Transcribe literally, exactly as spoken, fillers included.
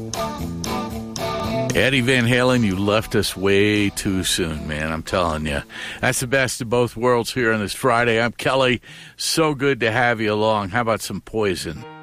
Eddie Van Halen, you left us way too soon, man. I'm telling you. That's the best of both worlds here on this Friday. I'm Kelly. So good to have you along. How about some Poison?